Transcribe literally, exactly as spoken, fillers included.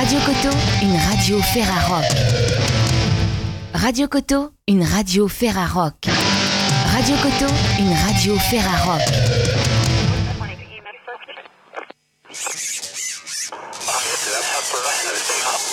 Radio Coteau, une radio Ferrarock. Radio Coteau, une radio Ferrarock. Radio Coteau, une radio Ferrarock.